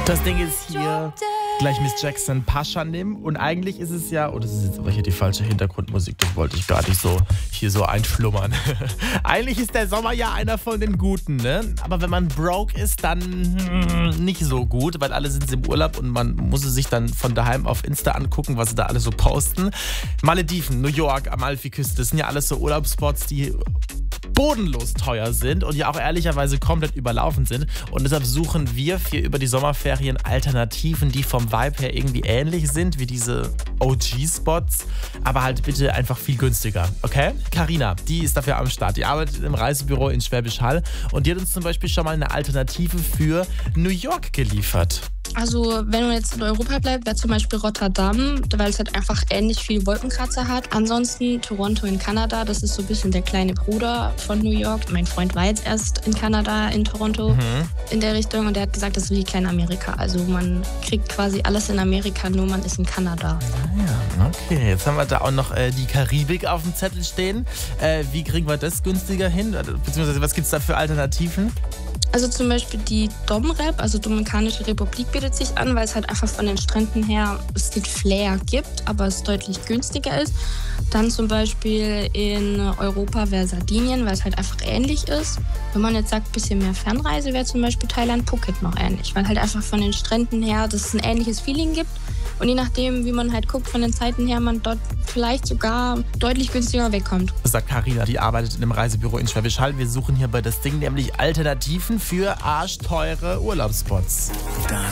Das Ding ist hier gleich Miss Jackson Pascha nehmen und eigentlich ist es ja, oh, das ist jetzt aber hier die falsche Hintergrundmusik, das wollte ich gar nicht so hier so einschlummern. Eigentlich ist der Sommer ja einer von den Guten, ne? Aber wenn man broke ist, dann nicht so gut, weil alle sind im Urlaub und man muss es sich dann von daheim auf Insta angucken, was sie da alle so posten. Malediven, New York, Amalfiküste, das sind ja alles so Urlaubsspots, die bodenlos teuer sind und ja auch ehrlicherweise komplett überlaufen sind. Und deshalb suchen wir für über die Sommerferien Alternativen, die vom Vibe her irgendwie ähnlich sind wie diese OG-Spots, aber halt bitte einfach viel günstiger, okay? Carina, die ist dafür am Start. Die arbeitet im Reisebüro in Schwäbisch Hall und die hat uns zum Beispiel schon mal eine Alternative für New York geliefert. Also wenn man jetzt in Europa bleibt, wäre zum Beispiel Rotterdam, weil es halt einfach ähnlich viel Wolkenkratzer hat. Ansonsten Toronto in Kanada, das ist so ein bisschen der kleine Bruder von New York. Mein Freund war jetzt erst in Kanada, in Toronto, in der Richtung. Und der hat gesagt, das ist wie Klein-Amerika. Also man kriegt quasi alles in Amerika, nur man ist in Kanada. Ja, okay. Jetzt haben wir da auch noch die Karibik auf dem Zettel stehen. Wie kriegen wir das günstiger hin? Beziehungsweise was gibt es da für Alternativen? Also zum Beispiel die Dom-Rep, also Dominikanische Republik, bietet sich an, weil es halt einfach von den Stränden her es den Flair gibt, aber es deutlich günstiger ist. Dann zum Beispiel in Europa wäre Sardinien, weil es halt einfach ähnlich ist. Wenn man jetzt sagt, ein bisschen mehr Fernreise, wäre zum Beispiel Thailand Phuket noch ähnlich, weil halt einfach von den Stränden her das ein ähnliches Feeling gibt. Und je nachdem, wie man halt guckt, von den Zeiten her, man dort vielleicht sogar deutlich günstiger wegkommt. Sagt Carina, die arbeitet in einem Reisebüro in Schwäbisch Hall. Wir suchen hier bei das Ding nämlich Alternativen für arschteure Urlaubsspots.